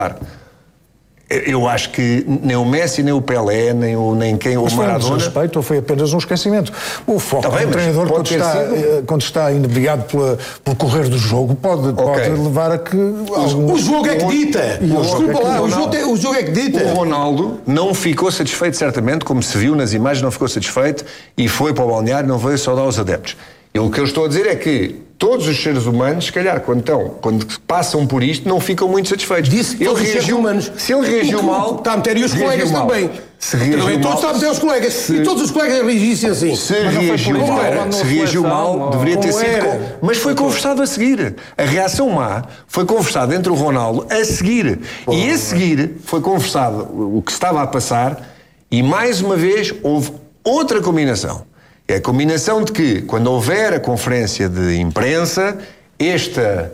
Eu acho que nem o Messi, nem o Pelé, nem o Maradona... Foi um desrespeito ou foi apenas um esquecimento? O foco do treinador, quando está inebriado pelo correr do jogo, pode levar a que... O jogo é que dita! Desculpa lá, o jogo é que dita! O Ronaldo não ficou satisfeito, certamente, como se viu nas imagens, não ficou satisfeito e foi para o balneário, não veio saudar os adeptos. E o que eu estou a dizer é que todos os seres humanos, se calhar, quando passam por isto, não ficam muito satisfeitos. Disse todos os seres humanos. Se ele reagiu mal... Está a meter e os colegas também. Se reagiu mal... Todos estão a meter os colegas. E todos os colegas reagissem assim. Se reagiu mal, deveria ter sido... Mas foi conversado a seguir. A reação má foi conversada entre o Ronaldo a seguir. E a seguir foi conversado o que estava a passar e, mais uma vez, houve outra combinação. É a combinação de que, quando houver a conferência de imprensa, esta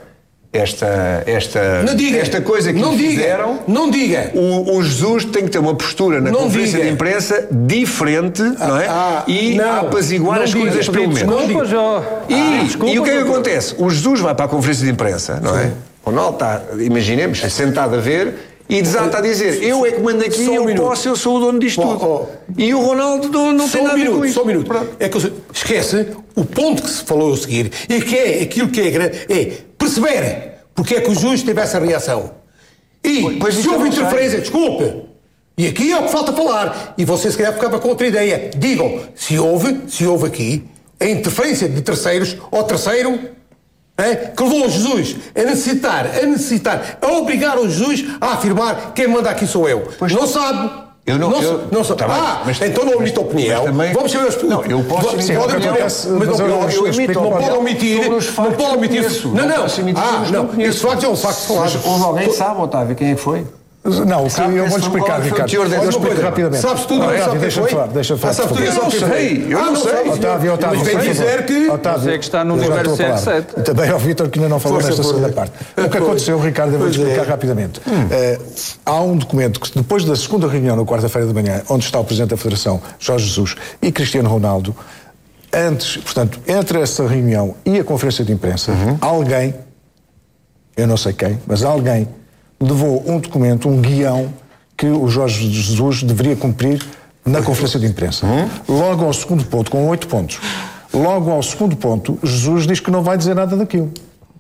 coisa que fizeram... Não diga! O Jesus tem que ter uma postura na conferência de imprensa diferente, não é? E apaziguar as coisas pelo menos. E o que é que acontece? O Jesus vai para a conferência de imprensa, não é? O Ronaldo está, imaginemos, sentado a ver... E desata a dizer, eu é que mando aqui, eu sou o dono disto tudo. E o Ronaldo não tem nada a ver com isso. Só um minuto. É que esquece o ponto que se falou a seguir, e que é aquilo que é grande, é perceber porque é que o juiz teve essa reação. E se houve interferência, desculpe, e aqui é o que falta falar, e você se calhar ficava com outra ideia. Digam, se houve aqui a interferência de terceiros, ou terceiro... que levou o Jesus a obrigar o Jesus a afirmar quem manda aqui sou eu. Pois não sabe. Não sabe. Então não omite a opinião. Também, vamos saber as opiniões. Não, eu posso emitir não pode omitir isso. Não. Esse facto é um facto falado. Houve alguém que sabe, Otávio, quem é que foi? Não, eu vou-lhe explicar, Ricardo. Eu explico rapidamente. Sabes tudo? Deixa-me falar. Eu não sei. Otávio, mas vem dizer que... Você é que está no universo 7. Também ao Vítor, que ainda não falou nesta segunda parte. O que aconteceu, Ricardo, eu vou explicar rapidamente. Há um documento que, depois da segunda reunião, na quarta-feira de manhã, onde está o Presidente da Federação, Jorge Jesus, e Cristiano Ronaldo, portanto, entre essa reunião e a conferência de imprensa, alguém, eu não sei quem, mas alguém, levou um documento, um guião, que o Jorge Jesus deveria cumprir na conferência de imprensa. Logo ao segundo ponto, com 8 pontos. Logo ao segundo ponto, Jesus diz que não vai dizer nada daquilo.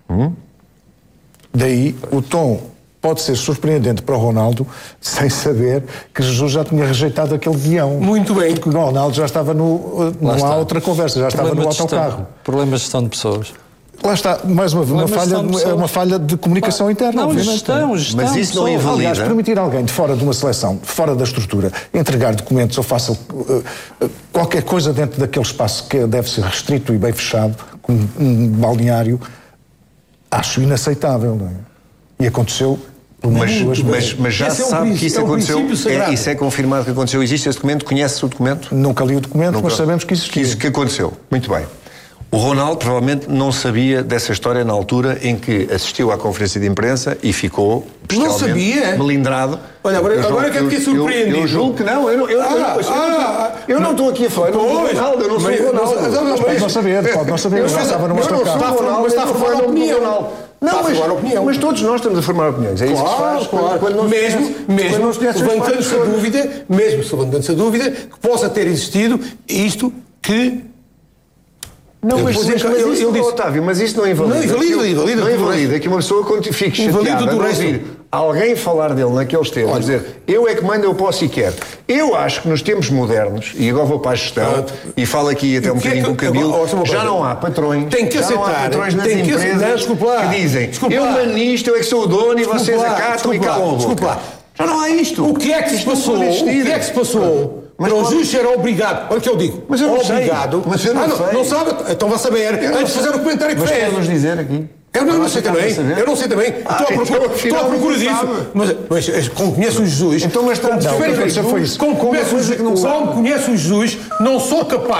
Daí, o tom pode ser surpreendente para o Ronaldo, sem saber que Jesus já tinha rejeitado aquele guião. Muito bem. Porque o Ronaldo já estava não há outra conversa, já estava no autocarro. Problemas de gestão de pessoas. Lá está, mais uma vez, uma falha de comunicação interna, obviamente. Gestão, mas isso não invalida. Aliás, permitir alguém de fora de uma seleção, fora da estrutura, entregar documentos ou faça qualquer coisa dentro daquele espaço que deve ser restrito e bem fechado, como um balneário, acho inaceitável, não é? E aconteceu... Mas já sabe que isso aconteceu? Isso é confirmado que aconteceu? Existe esse documento? Conhece o documento? Nunca li o documento, mas sabemos que existia. Isso que aconteceu. Muito bem. O Ronaldo provavelmente não sabia dessa história na altura em que assistiu à conferência de imprensa e ficou melindrado. Olha, agora que eu fiquei surpreendido. Eu julgo que não. Eu não estou aqui a falar do Ronaldo, eu não sou o Ronaldo. Pode não saber. Eu estava numa mas está a formar opinião. Mas todos nós estamos a formar opiniões. É isso que se faz. Mesmo levantando-se a dúvida que possa ter existido isto que... Não, mas isso disse, Otávio, mas isso não invalida. Não invalida que uma pessoa fique chateada de ouvir alguém falar dele naqueles termos, dizer, eu é que mando, eu posso e quero. Eu acho que nos tempos modernos, e agora vou para a gestão, e falo aqui até um bocadinho com o Camilo, já não há patrões, já não há patrões nas empresas que dizem, eu mando nisto, eu é que sou o dono e vocês acatam e calam a boca. Já não há isto. O que é que se passou? Mas o juiz era obrigado. Olha o que eu digo. Mas eu não obrigado. Sei. Mas eu não sei. Não sabe? Então vai saber. Antes de fazer o comentário que fez. Mas quer-nos dizer aqui? Eu não sei também. Estou à procura disso. Mas como conheço o Jesus... Então, mas como conheço o Jesus, não sou capaz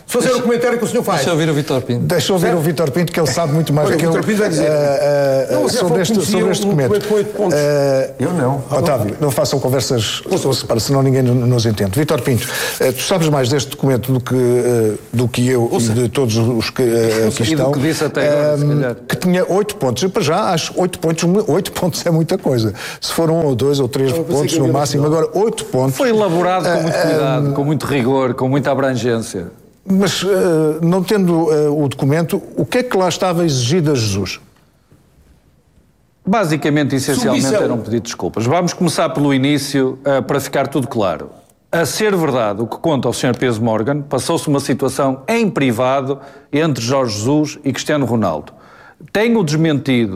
fazer o comentário que o senhor faz. Deixa eu ouvir o Vítor Pinto. Deixa eu ouvir o Vítor Pinto, que ele sabe muito mais do que eu. O Vítor Pinto vai dizer. Sobre este documento. Eu não. Otávio, não façam conversas separadas, senão ninguém nos entende. Vítor Pinto, tu sabes mais deste documento do que eu e de todos os que aqui estão. Que disse até agora, se calhar. Que tinha 8 pontos. Eu, para já, acho 8 pontos é muita coisa. Se for 1 ou 2 ou 3 pontos no máximo, agora 8 pontos. Foi elaborado com muito cuidado, com muito rigor, com muita abrangência. Mas, não tendo o documento, o que é que lá estava exigido a Jesus? Basicamente, essencialmente, era um pedido de desculpas. Vamos começar pelo início, para ficar tudo claro. A ser verdade o que conta ao Sr. Piers Morgan, passou-se uma situação em privado entre Jorge Jesus e Cristiano Ronaldo. Tenho desmentido